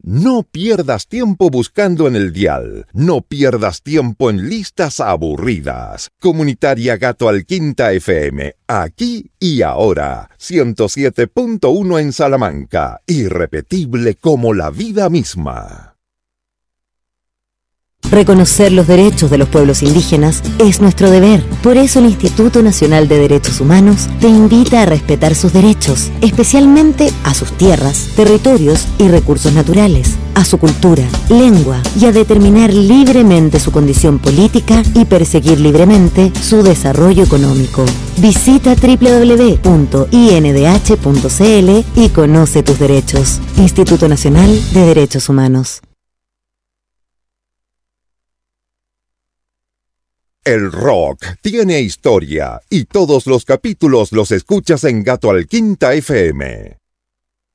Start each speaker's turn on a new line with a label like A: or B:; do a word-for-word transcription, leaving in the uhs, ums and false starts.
A: No pierdas tiempo buscando en el dial. No pierdas tiempo en listas aburridas. Comunitaria Gato Alquinta F M. Aquí y ahora. ciento siete punto uno en Salamanca. Irrepetible como la vida misma.
B: Reconocer los derechos de los pueblos indígenas es nuestro deber. Por eso el Instituto Nacional de Derechos Humanos te invita a respetar sus derechos, especialmente a sus tierras, territorios y recursos naturales, a su cultura, lengua y a determinar libremente su condición política y perseguir libremente su desarrollo económico. Visita doble u doble u doble u punto i ene de hache punto ce ele y conoce tus derechos. Instituto Nacional de Derechos Humanos.
A: El rock tiene historia y todos los capítulos los escuchas en Gato Alquinta F M.